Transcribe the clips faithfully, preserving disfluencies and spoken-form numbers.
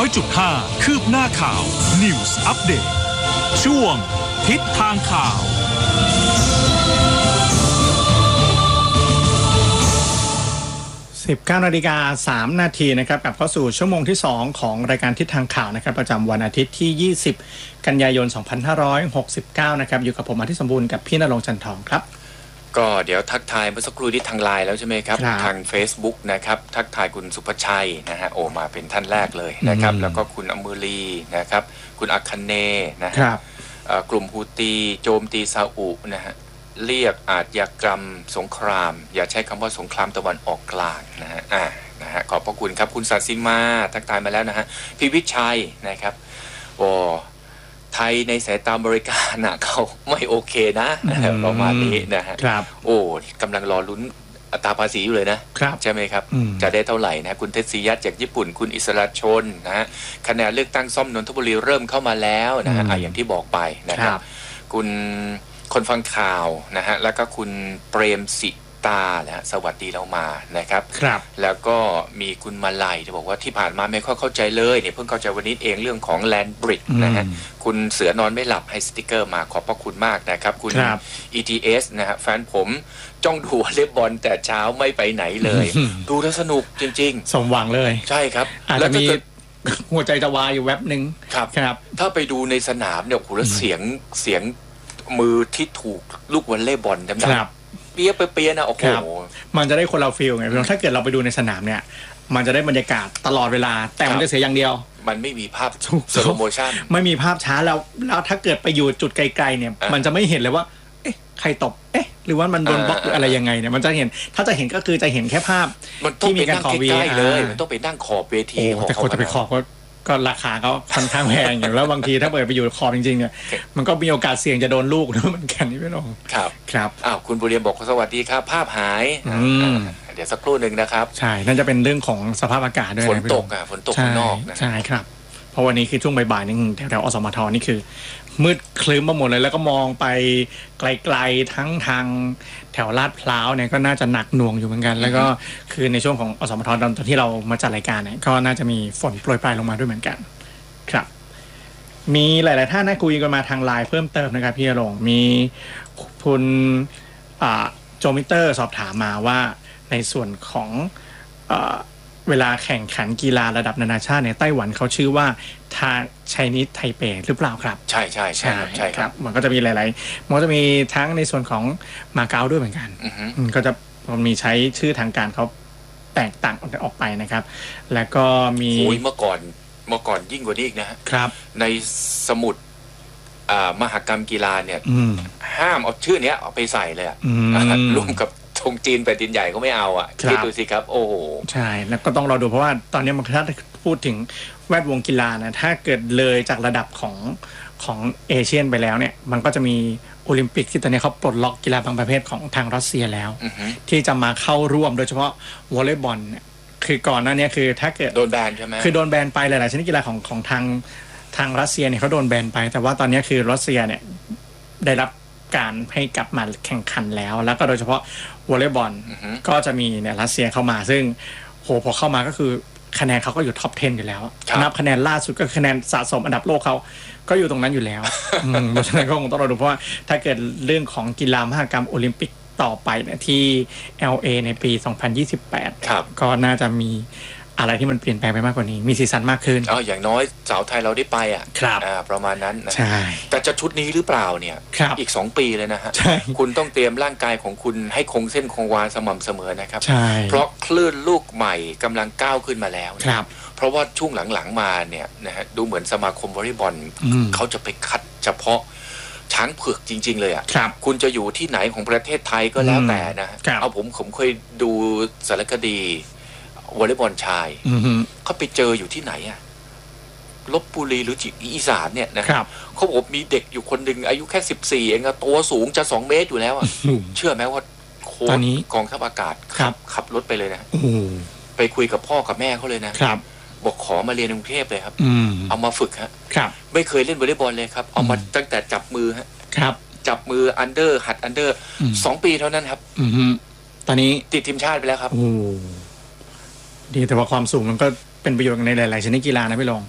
จุดห้า คืบหน้าข่าว News Update ช่วงทิศทางข่าวสิบเก้านาฬิกาสามนาทีนะครับกลับเข้าสู่ชั่วโมงที่สองของรายการทิศทางข่าวนะครับประจำวันอาทิตย์ที่ยี่สิบกันยายนสองพันห้าร้อยหกสิบเก้านะครับอยู่กับผมอาทิตย์สมบูรณ์กับพี่ณรงค์จันทร์ทองครับก็เดี๋ยวทักทายเมื่อสักครู่ที่ทางไลน์แล้วใช่ไหมครับทาง Facebook นะครับทักทายคุณสุภชัยนะฮะโอมาเป็นท่านแรกเลยนะครับแล้วก็คุณอมรีนะครับคุณอัคคเนนะครับกลุ่มฮูตีโจมตีซาอุนะฮะเรียกอาชญากรรมสงครามอย่าใช้คำว่าสงครามตะวันออกกลางนะฮะอ่านะฮะขอบพระคุณครับคุณศาสิมาทักทายมาแล้วนะฮะพี่วิชัยนะครับโอ้ไทยในสายตาบริการนะเขาไม่โอเคนะประมาณนี้นะฮะโอ้กำลังรอลุ้นอัตราภาษีอยู่เลยนะใช่ไหมครับจะได้เท่าไหร่นะคุณเทศยัตจากญี่ปุ่นคุณอิสระชนนะฮะคะแนนเลือกตั้งซ่อมนนทบุรีเริ่มเข้ามาแล้วนะฮะอย่างที่บอกไปนะครับคุณคนฟังข่าวนะฮะแล้วก็คุณเปรมสิตานะฮะสวัสดีเรามานะครับครับแล้วก็มีคุณมาลัยที่บอกว่าที่ผ่านมาไม่ค่อยเข้าใจเลยเนี่ยเพิ่งเข้าใจวันนี้เองเรื่องของแลนด์บริดจ์นะฮะคุณเสือนอนไม่หลับให้สติกเกอร์มาขอบพระคุณมากนะครับคุณ อี ที เอส นะฮะแฟนผมจ้องดูวอลเลย์บอลแต่เช้าไม่ไปไหนเลยดูแล้วสนุกจริงๆสมหวังเลยใช่ครับแล้วมีหัวใจจะวายอยู่แวบนึงครับครับถ้าไปดูในสนามเนี่ยโอ้โหแล้วเสียงเสียงมือที่ถูกลูกวอลเลย์บอลจำได้เปี๊ยะเปี๊ยะนะโอ้โหมันจะได้คนเราฟีลไงถ้าเกิดเราไปดูในสนามเนี่ยมันจะได้บรรยากาศตลอดเวลาแต่มันจะเสียอย่างเดียวมันไม่มีภาพสโลโมชั่นไม่มีภาพช้าแล้วแล้วถ้าเกิดไปอยู่จุดไกลๆเนี่ยมันจะไม่เห็นเลยว่าเอ๊ะใครตบเอ๊ะหรือว่ามันโดนบล็อกหรืออะไรยังไงเนี่ยมันจะเห็นถ้าจะเห็นก็คือจะเห็นแค่ภาพที่มีการขอบเวทีเลยมันต้องไปนั่งขอบเวทีแต่คนจะไปขอบก็ก็ราคาเขาค่อนข้างแพงอยู่แล้วบางทีถ้าเปิดไปอยู่ขอบจริงๆเนี่ยมันก็มีโอกาสเสี่ยงจะโดนลูกด้วยเหมือนกันนี่พี่น้องครับครับอ้าวคุณบุเรียมบอกสวัสดีครับภาพหายเดี๋ยวสักครู่หนึ่งนะครับใช่นั่นจะเป็นเรื่องของสภาพอากาศด้วยฝนตกอ่ะฝนตกข้างนอกนะใช่ครับเพราะวันนี้คือช่วงบ่ายๆนี่แถวๆอสมทนี่คือมืดคลึ้มมาหมดเลยแล้วก็มองไปไกลๆทั้งทางแถวลาดพร้าวเนี่ยก็น่าจะหนักหน่วงอยู่เหมือนกันแล้วก็คือในช่วงของอสมทตอนที่เรามาจัดรายการเนี่ยก็น่าจะมีฝนโปรยปลายลงมาด้วยเหมือนกันครับมีหลายๆท่านได้คุยกันมาทางไลน์เพิ่มเติมนะครับพี่ณรงค์มีคุณโจมิเตอร์สอบถามมาว่าในส่วนของเอ่อเวลาแข่งขันกีฬาระดับนานาชาติในไต้หวันเขาชื่อว่าทาไชนีสไทเปหรือเปล่าครับใช่ใช่ใช่ใช่ครับมันก็จะมีหลายๆมันก็จะมีทั้งในส่วนของมาเก๊าด้วยเหมือนกันก็จะมีใช้ชื่อทางการเขาแตกต่างออกไปนะครับแล้วก็มีโอ้ยเมื่อก่อนเมื่อก่อนยิ่งกว่านี้อีกนะครับในสมุดมหกรรมกีฬาเนี่ยห้ามเอาชื่อเนี้ยเอาไปใส่เลยอ่ะรวมกับธงจีนแผ่นดินใหญ่ก็ไม่เอาอ่ะคิดดูสิครับโอ้โหใช่แล้วก็ต้องรอดูเพราะว่าตอนนี้มันถ้าพูดถึงแวดวงกีฬานะถ้าเกิดเลยจากระดับของของเอเชียนไปแล้วเนี่ยมันก็จะมีโอลิมปิกที่ตอนนี้เขาปลดล็อกกีฬาบางประเภทของทางรัสเซียแล้วที่จะมาเข้าร่วมโดยเฉพาะวอลเลย์บอลเนี่ยคือก่อนหน้านี้คือถ้าเกิดโดนแบนใช่ไหมคือโดนแบนไปหลายๆชนิดกีฬาของของทางทางรัสเซียเนี่ยเขาโดนแบนไปแต่ว่าตอนนี้คือรัสเซียเนี่ยได้รับการให้กลับมาแข่งขันแล้วแล้วก็โดยเฉพาะวอลเลย์บอลก็จะมีเนี่ยรัสเซียเข้ามาซึ่งโหพอเข้ามาก็คือคะแนนเขาก็อยู่ท็อปสิบอยู่แล้วนับคะแนนล่าสุดก็คะแนนสะสมอันดับโลกเขาก็อยู่ตรงนั้นอยู่แล้วเพราะฉะนั้นก็คงต้องรอดูเพราะว่าถ้าเกิดเรื่องของกีฬามหกรรมโอลิมปิกต่อไปเนี่ยที่ แอล เอ ในปีสองพันยี่สิบแปดก็น่าจะมีอะไรที่มันเปลี่ยนแปลงไปมากกว่านี้มีสีสันมากขึ้นอ๋ออย่างน้อยสาวไทยเราได้ไปอ่ะครับอ่าประมาณนั้นนะใช่แต่จะชุดนี้หรือเปล่าเนี่ยอีกสองปีเลยนะฮะคุณต้องเตรียมร่างกายของคุณให้คงเส้นคงวาสม่ำเสมอนะครับเพราะคลื่นลูกใหม่กำลังก้าวขึ้นมาแล้วครับเพราะว่าช่วงหลังๆมาเนี่ยนะฮะดูเหมือนสมาคมวอลเลย์บอลเขาจะไปคัดเฉพาะช้างเผือกจริงๆเลยอ่ะคุณจะอยู่ที่ไหนของประเทศไทยก็แล้วแต่นะเอาผมผมเคยดูสารคดีวอลเลย์บอลชายเขาไปเจออยู่ที่ไหนอะลพบุรีหรือจิอีสานเนี่ยนะครับเขาบอกมีเด็กอยู่คนหนึ่งอายุแค่สิบสี่เองอะตัวสูงจะสองเมตรอยู่แล้วอะเชื่อไหมว่าโค้ชกองทัพอากาศขับขับรถไปเลยนะไปคุยกับพ่อกับแม่เขาเลยนะบอกขอมาเรียนกรุงเทพเลยครับเอามาฝึกฮะไม่เคยเล่นวอลเลย์บอลเลยครับเอามาตั้งแต่จับมือฮะจับมืออันเดอร์หัดอันเดอร์สองปีเท่านั้นครับตอนนี้ติดทีมชาติไปแล้วครับดีแต่ว่าความสูงมันก็เป็นประโยชน์ในหลายๆชนิดกีฬานะพี่ลง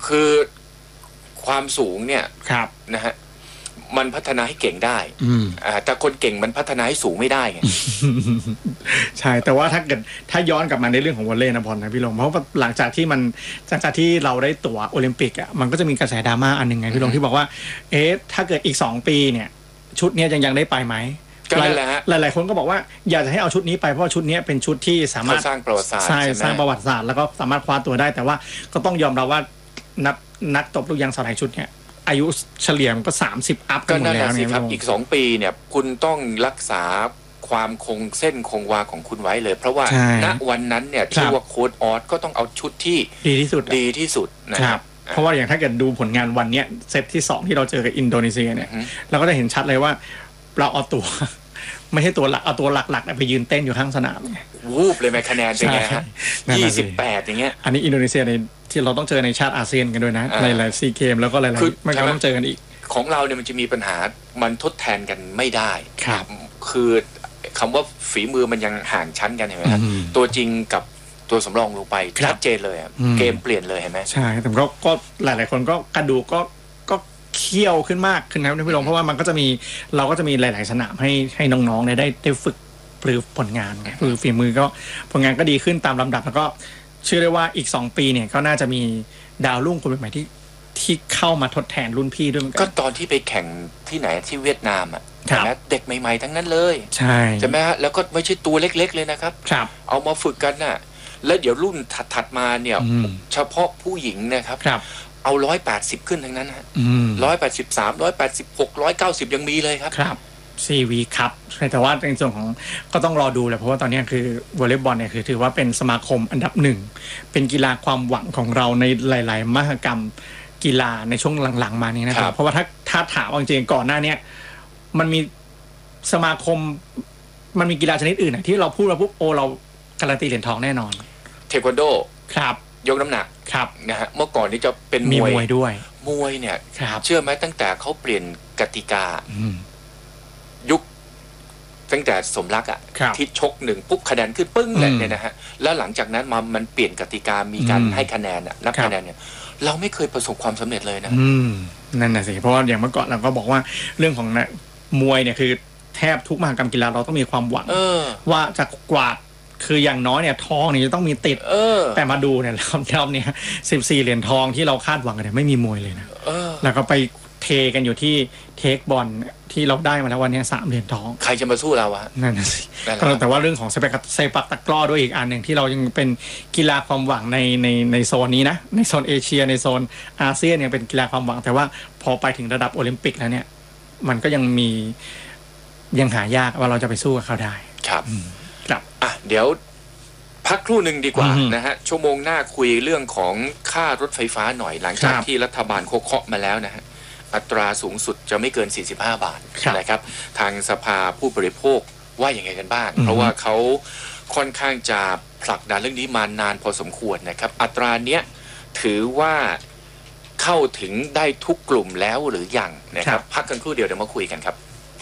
คือความสูงเนี่ยครับนะฮะมันพัฒนาให้เก่งได้อืมอ่าแต่คนเก่งมันพัฒนาให้สูงไม่ได้ไงใช่แต่ว่าถ้าเกิดถ้าย้อนกลับมาในเรื่องของวอลเลย์นะบอลนะพี่ลงเพราะว่าหลังจากที่มันหลังจากที่เราได้ตั๋วโอลิมปิกอ่ะมันก็จะมีกระแสดราม่าอันหนึ่งไงพี่ลงที่บอกว่าเอ๊ะถ้าเกิดอีกสองปีเนี่ยชุดนี้ยังยังได้ไปไหมก็นั่นแหละฮะหลายๆคนก็บอกว่าอยากจะให้เอาชุดนี้ไปเพราะชุดนี้เป็นชุดที่สามารถเขาสร้างประวัติศาสตร์ใช่ใช่ไหมสร้างประวัติศาสตร์แล้วก็สามารถคว้าตัวได้แต่ว่าก็ต้องยอมรับว่านักนักตบลูกยางสาวไทยชุดเนี่ยอายุเฉลี่ยมันก็สามสิบอัพกัก็นหมนั่ดนแหแล้วละสิเนี่ยครับพี่ลงอีกสองปีเนี่ยคุณต้องรักษาความคงเส้นคงวาของคุณไว้เลย เพราะว่าใช่ณวันนั้นเนี่ยครัที่บว่าโค้ดออสก็ต้องเอาชุดที่ดีที่สุดอะดีที่สุดนะคครัรับบ เพราะว่าอย่างถ้าเกิดดูผลงานวันเนี้ยเซตที่สองที่เราเจอกับอินโดนีเซียเนี่ยอือฮึเราก็จะเห็นชัดเลยว่าเราเอาตัว ไม่ใช่ตัวหลักเอาตัวหลักๆไปยืนเต้นอยู่ข้างสนามไงวูบเลยไหมคะแนนเป็นไงฮะนั่นยี่น่ะสิสิบแปดอย่างเงี้ยอันนี้อินโดนีเซียในที่เราต้องเจอในชาติอาเซียนกันด้วยนะอ่าหลายๆซีเกมแล้วก็หลายคือๆไม่ก็ต้องเจอกันอีกของเราเนี่ยมันจะมีปัญหามันทดแทนกันไม่ได้ครับคือคำว่าฝีมือมันยังห่างชั้นกันเห็นไหมฮะอืมตัวจริงกับตัวสำรองลงไปครับชัดเจนเลยอะอืมเกมเปลี่ยนเลยเห็นไหมใช่แต่ก็ก็หลายๆคนก็กระดูกก็ก็เคี่ยวขึ้นมากขึ้นนะพี่ลงเพราะว่ามันก็จะมีเราก็จะมีหลาย ๆ สนามให้ให้น้องๆเนี่ยได้ได้ฝึกหรือผลงานไงหรือฝีมือก็ผลงานก็ดีขึ้นตามลำดับแล้วก็เชื่อได้ว่าอีกสองปีเนี่ยก็น่าจะมีดาวรุ่งคนใหม่ๆที่ที่เข้ามาทดแทนรุ่นพี่ด้วยเหมือนก็กันตอนที่ไปแข่งที่ไหนที่เวียดนามอ่ะครับเห็นไหมเด็กใหม่ๆทั้งนั้นเลยใช่ใช่ไหมฮะแล้วก็ไม่ใช่ตัวเล็กๆเลยนะครับครับเอามาฝึกกันน่ะแล้วเดี๋ยวรุ่นถัดๆมาเนี่ยอืมเฉพาะผู้หญิงนะครับครับเอาร้อยแปดสิบขึ้นทั้งนั้นฮะอืมร้อยแปดสิบสามร้อยแปดสิบหกร้อยเก้าสิบยังมีเลยครับครับซีวีครับแต่ว่าในส่วนของก็ต้องรอดูแหละเพราะว่าตอนนี้คือวอลเลย์บอลเนี่ยคือถือว่าเป็นสมาคมอันดับหนึ่งเป็นกีฬาความหวังของเราในหลาย ๆ มหกรรมกีฬาในช่วงหลัง ๆ มานี้นะคครัรับบ เพราะว่าถ้าถ้าถามว่าจริงๆก่อนหน้าเนี้ยมันมีสมาคมมันมีกีฬาชนิดอื่นนะที่เราพูดแล้วปุ๊บโอเราการันตีเหรียญทองแน่นอนเทควันโดครับยกน้ำหนักครับนะฮะเมื่อก่อนนี้จะเป็นมีมวยมวยด้วยมวยเนี่ยครับเชื่อไหมตั้งแต่เขาเปลี่ยนกติกาอืมยุคตั้งแต่สมรักอ่ะครับที่ชกหนึ่งปุ๊บคะแนนขึ้นปึ้งเลยอืมเนี่ยนะฮะแล้วหลังจากนั้นมามันเปลี่ยนกติกามีการอืมให้คะแนนอะนับครับคะแนนเนี่ยเราไม่เคยประสบความสำเร็จเลยนะอืมนั่นน่ะสิเพราะว่าอย่างเมื่อก่อนเราก็บอกว่าเรื่องของนะมวยเนี่ยคือแทบทุกมหกรรมกีฬาเราต้องมีความหวังเออว่าจะกวาดคืออย่างน้อยเนี่ยทองเนี่ยจะต้องมีติดเออแต่มาดูเนี่ยรอบรอบเนี่ยสิบสี่เหรียญทองที่เราคาดหวังกันเนี่ยไม่มีมวยเลยนะเออแล้วก็ไปเทกันอยู่ที่เทคบอลที่เราได้มาแล้ววันเนี้ยสามเหรียญทองใครจะมาสู้เราอะนั่นน่ะสินั่นแหละแต่ว่าเรื่องของเซปักเซปักตะกร้อด้วยอีกอันหนึ่งที่เรายังเป็นกีฬาความหวังในในในโซนนี้นะในโซนเอเชียในโซนอาเซียนเนี่ยเป็นกีฬาความหวังแต่ว่าพอไปถึงระดับโอลิมปิกแล้วเนี่ยมันก็ยังมียังหายากว่าเราจะไปสู้กับเขาได้ครับครับอ่ะเดี๋ยวพักครู่หนึ่งดีกว่าอืมนะฮะชั่วโมงหน้าคุยเรื่องของค่ารถไฟฟ้าหน่อยหลังจากครับที่รัฐบาลเขาเคาะมาแล้วนะฮะอัตราสูงสุดจะไม่เกินสี่สิบห้าบาทครับนะครับทางสภาผู้บริโภคว่าอย่างไงกันบ้างอืมเพราะว่าเขาค่อนข้างจะผลักดันเรื่องนี้มานานพอสมควรนะครับอัตราเนี้ยถือว่าเข้าถึงได้ทุกกลุ่มแล้วหรือยังนะครับพักกันครู่เดียวเดี๋ยวมาคุยกันครับ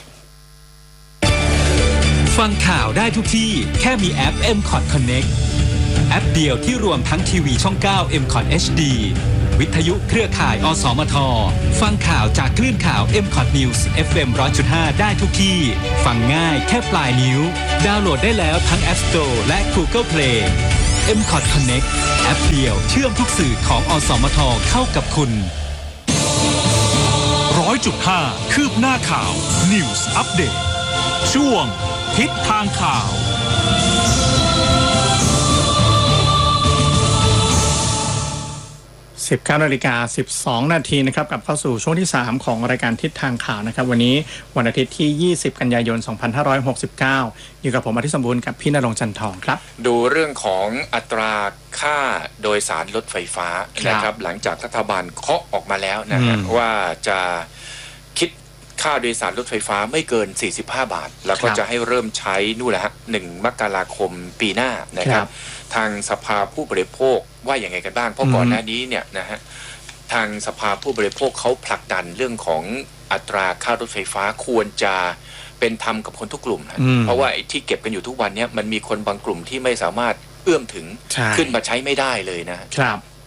ฟังข่าวได้ทุกที่แค่มีแอป เอ็ม คอท Connect แอปเดียวที่รวมทั้งทีวีช่อง เก้า เอ็ม คอท เอช ดี วิทยุเครือข่าย อสมท ฟังข่าวจากคลื่นข่าว เอ็ม คอท News เอฟ เอ็ม หนึ่งร้อยจุดห้า ได้ทุกที่ ฟังง่ายแค่ปลายนิ้ว ดาวน์โหลดได้แล้วทั้ง App Store และ Google Play เอ็ม คอท Connect แอปเดียวเชื่อมทุกสื่อของอสมทเข้ากับคุณร้อยจุดห้าคืบหน้าข่าว News Update ช่วงทิศทางข่าวสิบเก้านาฬิกาสิบสองนาทีนะครับกลับเข้าสู่ช่วงที่สามของรายการทิศทางข่าวนะครับวันนี้วันอาทิตย์ที่ยี่สิบกันยายนสองพันห้าร้อยหกสิบเก้าอยู่กับผมอธิสมบูรณ์กับพี่ณรงค์จันทร์ทองครับดูเรื่องของอัตราค่าโดยสารรถไฟฟ้าครับนะครับหลังจากรัฐบาลเคาะออกมาแล้วนะฮะอืมว่าจะคิดค่าโดยสารรถไฟฟ้าไม่เกินสี่สิบห้าบาท แล้วก็ครับจะให้เริ่มใช้นู่นแหละฮะหนึ่งมกราคมปีหน้านะครัครับ บทางสภาผู้บริโภคว่าอย่างไงกันบ้างเพราะอืมก่อนหน้านี้เนี่ยนะฮะทางสภาผู้บริโภคเขาผลักดันเรื่องของอัตราค่ารถไฟฟ้าควรจะเป็นธรรมกับคนทุกกลุ่มนะอืมเพราะว่าไอ้ที่เก็บกันอยู่ทุกวันเนี้ยมันมีคนบางกลุ่มที่ไม่สามารถเอื้อมถึงใช่ขึ้นมาใช้ไม่ได้เลยนะครับ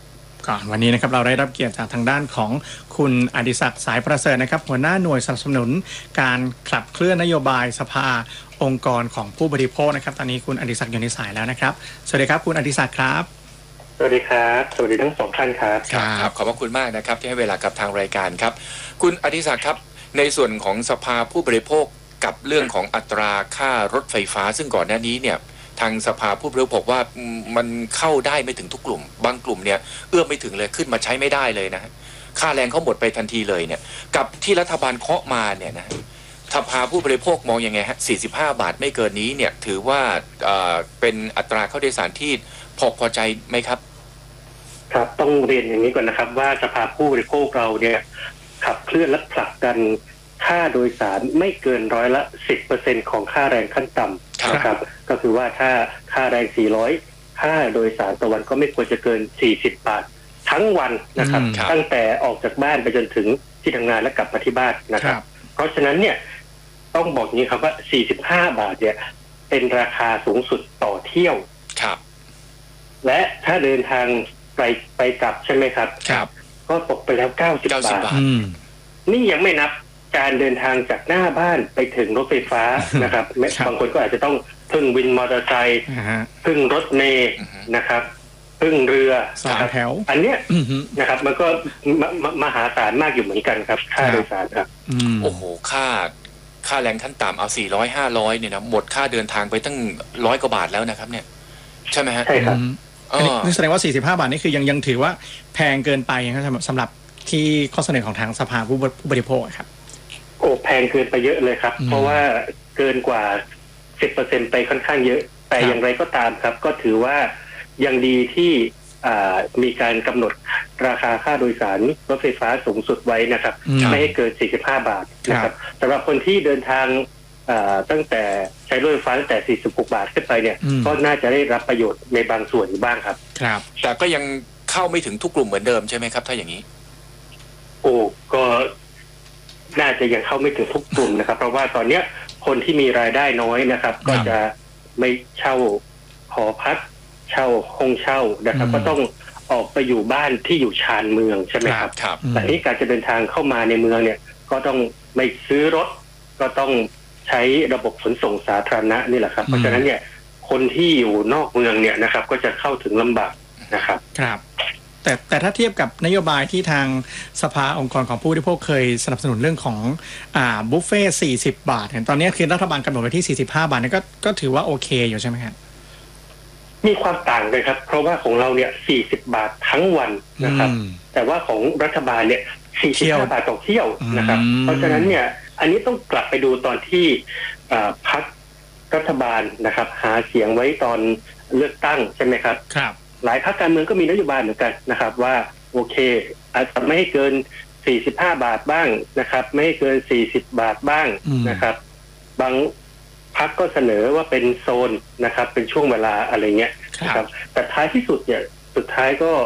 ก่อนวันนี้นะครับเราได้รับเกียรติจากทางด้านของคุณอดิศักดิ์สายประเสริฐนะครับหัวหน้าหน่วยสนับสนุนการขับเคลื่อนนโยบายสภาองค์กรของผู้บริโภคนะครับตอนนี้คุณอดิศักดิ์อยู่ในสายแล้วนะครับสวัสดีครับคุณอดิศักดิ์ครับสวัสดีครับสวัสดีทั้งสองท่านครับครับขอบพระคุณมากนะครับที่ให้เวลากับทางรายการครับคุณอดิศักดิ์ครับในส่วนของสภาผู้บริโภคกับเรื่องของอัตราค่ารถไฟฟ้าซึ่งก่อนหน้านี้เนี่ยทางสภาผู้บริโภคบอกว่ามันเข้าได้ไม่ถึงทุกกลุ่มบางกลุ่มเนี่ยเอื้อมไม่ถึงเลยขึ้นมาใช้ไม่ได้เลยนะค่าแรงเขาหมดไปทันทีเลยเนี่ยกับที่รัฐบาลเคาะมาเนี่ยนะสภาผู้บริโภคมองยังไงฮะสี่สิบห้าบาทไม่เกินนี้เนี่ยถือว่าเอ่อเป็นอัตราค่าโดยสารที่พอพอใจไหมครับครับต้องเรียนอย่างนี้ก่อนนะครับว่าสภาผู้บริโภคเราเนี่ยขับเคลื่อนและผลักดันค่าโดยสารไม่เกินร้อยละ สิบเปอร์เซ็นต์ ของค่าแรงขั้นต่ำนะครับก็คือว่าถ้าค่าแรงสี่ร้อยค่าโดยสารต่อวันก็ไม่ควรจะเกินสี่สิบบาททั้งวันนะครับตั้งแต่ออกจากบ้านไปจนถึงที่ทำงานและกลับมาที่บ้านนะครับเพราะฉะนั้นเนี่ยต้องบอกอย่างนี้ครับว่าสี่สิบห้าบาทเนี่ยเป็นราคาสูงสุดต่อเที่ยวครับและถ้าเดินทางไปไปกลับใช่ไหมครับครับก็ตกไปแล้วเก้าสิบบาทนี่ยังไม่นับการเดินทางจากหน้าบ้านไปถึงรถไฟฟ้านะครับบางคนก็อาจจะต้องพึ่งวินมอเตอร์ไซค์พึ่งรถเมล์นะครับพึ่งเรือสามแถวอันเนี้ยนะครับมันก็มหาศาลมากอยู่เหมือนกันครับค่าโดยสารครับโอ้โหค่าค่าแรงขั้นต่ำเอาสี่ร้อยห้าร้อยเนี่ยนะหมดค่าเดินทางไปตั้งร้อยกว่าบาทแล้วนะครับเนี่ยใช่ไหมฮะใช่ครับนี่แสดงว่าสี่สิบห้าบาทนี่คือยังยังถือว่าแพงเกินไปนะครับสำหรับที่ข้อเสนอของทางสภาผู้บริโภคครับโอ้แพงเกินไปเยอะเลยครับเพราะว่าเกินกว่า สิบเปอร์เซ็นต์ ไปค่อนข้างเยอะแต่อย่างไรก็ตามครับก็ถือว่ายังดีที่มีการกำหนดราคาค่าโดยสารรถไฟฟ้าสูงสุดไว้นะครับไม่ให้เกินสี่สิบห้าบาทนะครับสำหรับคนที่เดินทางตั้งแต่ใช้รถไฟฟ้าตั้งแต่สี่สิบหกบาทขึ้นไปเนี่ยก็น่าจะได้รับประโยชน์ในบางส่วนบ้างครับครับแต่ก็ยังเข้าไม่ถึงทุกกลุ่มเหมือนเดิมใช่ไหมครับถ้าอย่างนี้โอ้ก็น่าจะยังเข้าไม่ถึงทุกกลุ่มนะครับเพราะว่าตอนนี้คนที่มีรายได้น้อยนะครับก็จะไม่เช่าหอพักเช่าห้องเช่านะครับก็ต้องออกไปอยู่บ้านที่อยู่ชานเมืองใช่ไหมครับแต่นี้การจะเดินทางเข้ามาในเมืองเนี่ยก็ต้องไม่ซื้อรถก็ต้องใช้ระบบขนส่งสาธารณะนี่แหละครับเพราะฉะนั้นเนี่ยคนที่อยู่นอกเมืองเนี่ยนะครับก็จะเข้าถึงลำบากนะครับครับแต่แต่ถ้าเทียบกับนโยบายที่ทางสภาองค์กรของผู้บริโภคเคยสนับสนุนเรื่องของอ่าบุฟเฟ่ต์สี่สิบบาทเห็นตอนนี้คือรัฐบาลกำหนดไว้ที่สี่สิบห้าบาทนี่ก็ก็ถือว่าโอเคอยู่ใช่ไหมครับมีความต่างเลยครับเพราะว่าของเราเนี่ยสี่สิบบาททั้งวันนะครับแต่ว่าของรัฐบาลเนี่ยสี่สิบห้าบาทต่อเที่ยวนะครับเพราะฉะนั้นเนี่ยอันนี้ต้องกลับไปดูตอนที่พรรครัฐบาลนะครับหาเสียงไว้ตอนเลือกตั้งใช่ไหมครับครับหลายพรรคการเมืองก็มีนโยบายเหมือนกันนะครับว่าโอเคอาจจะไม่ให้เกินสี่สิบห้าบาทบ้างนะครับไม่ให้เกินสี่สิบบาทบ้างนะครับบางพรรคก็เสนอว่าเป็นโซนนะครับเป็นช่วงเวลาอะไรเงี้ยนะครับแต่ท้ายที่สุดเนี่ยสุดท้ายก็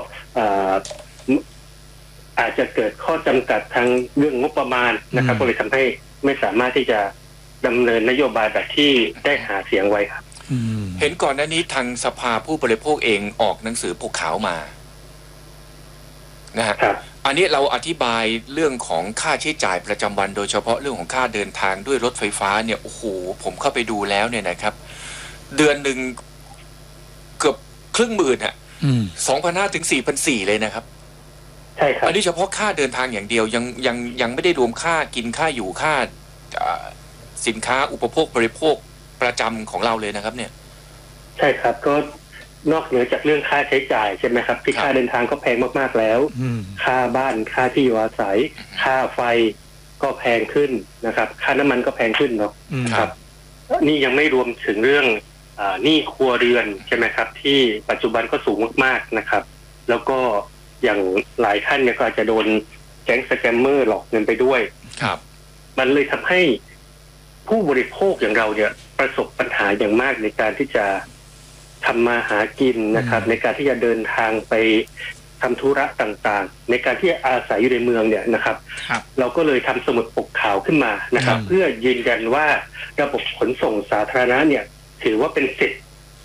อาจจะเกิดข้อจำกัดทางเรื่องงบประมาณนะครับก็เลยทำให้ไม่สามารถที่จะดำเนินนโยบายแบบที่ได้หาเสียงไว้ครับเห็นก่อนหน้านี้ทางสภาผู้บริโภคเองออกหนังสือปกขาวมานะฮะอันนี้เราอธิบายเรื่องของค่าใช้จ่ายประจำวันโดยเฉพาะเรื่องของค่าเดินทางด้วยรถไฟฟ้าเนี่ยโอ้โหผมเข้าไปดูแล้วเนี่ยนะครับเดือนหนึ่งเกือบครึ่งหมื่นฮะสองพันห้าถึงสี่พันสี่เลยนะครับใช่ครับอันนี้เฉพาะค่าเดินทางอย่างเดียวยังยังยังไม่ได้รวมค่ากินค่าอยู่ค่าสินค้าอุปโภคบริโภคประจำของเราเลยนะครับเนี่ยใช่ครับก็นอกเหนือจากเรื่องค่าใช้จ่ายใช่ไหมครับที่ค่าเดินทางก็แพงมากๆแล้วค่าบ้านค่าที่อยู่อาศัยค่าไฟก็แพงขึ้นนะครับค่าน้ำมันก็แพงขึ้นเนาะครับนี่ยังไม่รวมถึงเรื่องหนี้ครัวเรือนใช่ไหมครับที่ปัจจุบันก็สูงมากๆนะครับแล้วก็อย่างหลายท่านเนี่ยก็อาจจะโดนแก๊งสแกมเมอร์หลอกเงินไปด้วยครับมันเลยทำให้ผู้บริโภคอย่างเราเนี่ยประสบปัญหาอย่างมากในการที่จะทำมาหากินนะครับในการที่จะเดินทางไปทำธุระต่างๆในการที่อาศัยอยู่ในเมืองเนี่ยนะครับเราก็เลยทำสมุดปกขาวขึ้นมานะครับเพื่อยืนยันว่าระบบขนส่งสาธารณะเนี่ยถือว่าเป็นสิทธิ์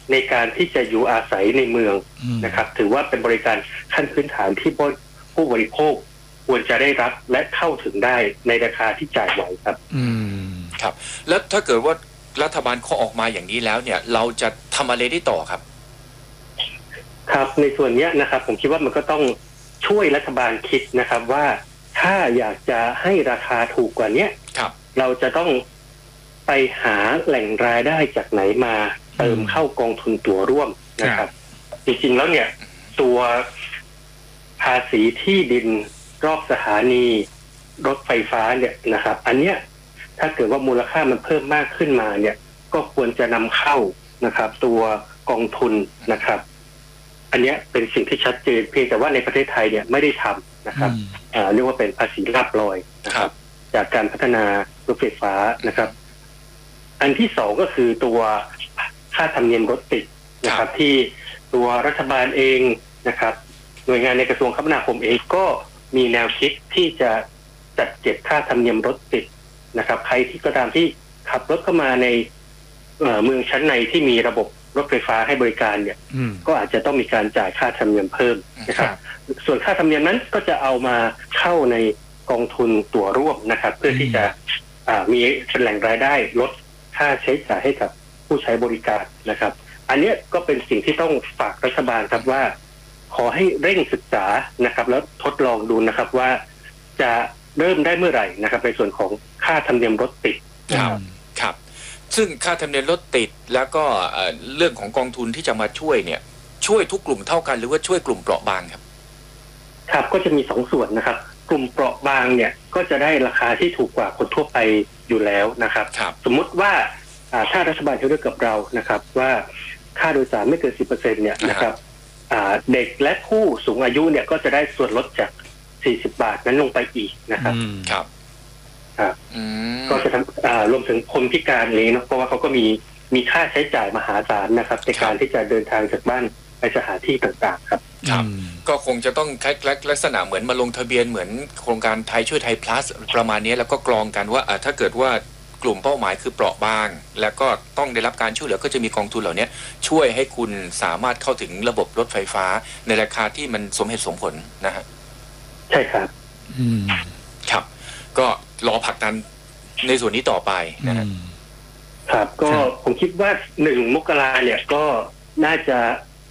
ในการที่จะอยู่อาศัยในเมืองนะครับถือว่าเป็นบริการขั้นพื้นฐานที่ผู้บริโภคควรจะได้รับและเข้าถึงได้ในราคาที่จ่ายไหวครับอืมครับแล้วถ้าเกิดว่ารัฐบาลเขาออกมาอย่างนี้แล้วเนี่ยเราจะทำอะไรได้ต่อครับครับในส่วนนี้นะครับผมคิดว่ามันก็ต้องช่วยรัฐบาลคิดนะครับว่าถ้าอยากจะให้ราคาถูกกว่านี้เราจะต้องไปหาแหล่งรายได้จากไหนมาเติมเข้ากองทุนตั๋วร่วมนะครับจริงๆแล้วเนี่ยตัวภาษีที่ดินรอบสถานีรถไฟฟ้าเนี่ยนะครับอันเนี้ยถ้าเกิดว่ามูลค่ามันเพิ่มมากขึ้นมาเนี่ยก็ควรจะนำเข้านะครับตัวกองทุนนะครับอันเนี้ยเป็นสิ่งที่ชัดเจนเพียงแต่ว่าในประเทศไทยเนี่ยไม่ได้ทำนะครับเรียกว่าเป็นภาษีลาภลอยนะครับจากการพัฒนารถไฟฟ้านะครับอันที่สองก็คือตัวค่าธรรมเนียมรถติดนะครับที่ตัวรัฐบาลเองนะครับหน่วยงานในกระทรวงคมนาคมเองก็มีแนวคิดที่จะจัดเก็บค่าธรรมเนียมรถติดนะครับใครที่ก็ตามที่ขับรถเข้ามาในเมืองชั้นในที่มีระบบรถไฟฟ้าให้บริการเนี่ยก็อาจจะต้องมีการจ่ายค่าธรรมเนียมเพิ่มนะครับส่วนค่าธรรมเนียมนั้นก็จะเอามาเข้าในกองทุนตั๋วร่วมนะครับเพื่อที่จะมีเป็นแหล่งรายได้ลดค่าใช้จ่ายให้กับผู้ใช้บริการนะครับอันนี้ก็เป็นสิ่งที่ต้องฝากรัฐบาลครับว่าขอให้เร่งศึกษานะครับแล้วทดลองดูนะครับว่าจะเริ่มได้เมื่อไหร่นะครับในส่วนของค่าธรรมเนียมรถติดครับครับซึ่งค่าธรรมเนียมรถติดแล้วก็เรื่องของกองทุนที่จะมาช่วยเนี่ยช่วยทุกกลุ่มเท่ากันหรือว่าช่วยกลุ่มเปราะบางครับครับก็จะมีสองส่วนนะครับกลุ่มเปราะบางเนี่ยก็จะได้ราคาที่ถูกกว่าคนทั่วไปอยู่แล้วนะครับสมมุติว่าถ้ารัฐบาลเห็นด้วยกับเรานะครับว่าค่าโดยสารไม่เกิน สิบเปอร์เซ็นต์ เนี่ยนะครับเด็กและผู้สูงอายุเนี่ยก็จะได้ส่วนลดจากสี่สิบบาทนั้นลงไปอีกนะครับครับครับก็จะทำรวมถึงคนพิการเลยนะเพราะว่าเขาก็มีมีค่าใช้จ่ายมหาศาลนะครับในการที่จะเดินทางจากบ้านไปสถานที่ต่างๆครับครับก็คงจะต้องคล้ายๆลักษณะเหมือนมาลงทะเบียนเหมือนโครงการไทยช่วยไทย plus ประมาณนี้แล้วก็กรองกันว่าถ้าเกิดว่ากลุ่มเป้าหมายคือเปราะบางแล้วก็ต้องได้รับการช่วยเหลือก็จะมีกองทุนเหล่านี้ช่วยให้คุณสามารถเข้าถึงระบบรถไฟฟ้าในราคาที่มันสมเหตุสมผลนะฮะใช่ครับอืมครับก็รอผลักดันในส่วนนี้ต่อไปนะครับก็ผมคิดว่าหนึ่งมกราเนี่ยก็น่าจะ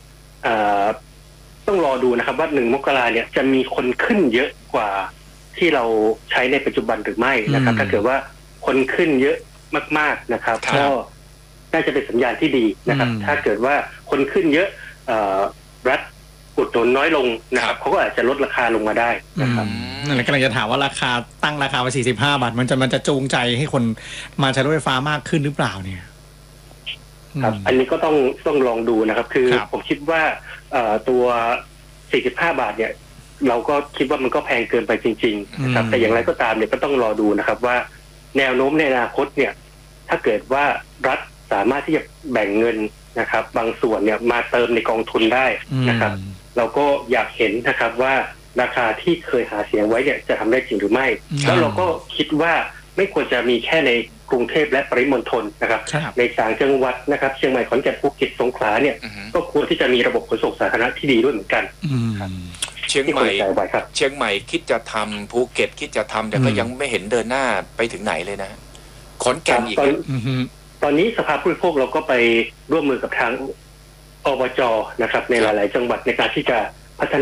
ต้องรอดูนะครับว่าหนึ่งมกราเนี่ยจะมีคนขึ้นเยอะกว่าที่เราใช้ในปัจจุบันหรือไม่นะครับถ้าเกิดว่าคนขึ้นเยอะมากๆนะครับก็น่าจะเป็นสัญญาณที่ดีนะครับถ้าเกิดว่าคนขึ้นเยอะรัฐอุดหนุนน้อยลงนะครับเขาก็อาจจะลดราคาลงมาได้นะครับนั่นแหละกำลังจะถามว่าราคาตั้งราคาไปสี่สิบห้าบาทมันจะมันจะจูงใจให้คนมาใช้รถไฟฟ้ามากขึ้นหรือเปล่าเนี่ยครับอันนี้ก็ต้องต้องลองดูนะครับคือผมคิดว่าตัวสี่สิบห้าบาทเนี่ยเราก็คิดว่ามันก็แพงเกินไปจริงๆนะครับแต่อย่างไรก็ตามเนี่ยก็ต้องรอดูนะครับว่าแนวโน้มในอนาคตเนี่ยถ้าเกิดว่ารัฐสามารถที่จะแบ่งเงินนะครับบางส่วนเนี่ยมาเติมในกองทุนได้นะครับเราก็อยากเห็นนะครับว่าราคาที่เคยหาเสียงไว้เนี่ยจะทำได้จริงหรือไม่แล้วเราก็คิดว่าไม่ควรจะมีแค่ในกรุงเทพและปริมณฑลนะครับในต่างจังหวัดนะครับเชียงใหม่ขอนแก่นภูเก็ตสงขลาเนี่ยก็ควรที่จะมีระบบขนส่งสาธารณะที่ดีด้วยเหมือนกันเชียงใหม่เชียงใหม่คิดจะทำภูเก็ตคิดจะทำแต่ก็ยังไม่เห็นเดินหน้าไปถึงไหนเลยนะขอนแก่นอีกตอนนี้สภาผู้บริโภคเราก็ไปร่วมมือกับทางอบจ.นะครับในหลายๆจังหวัดในการที่จะ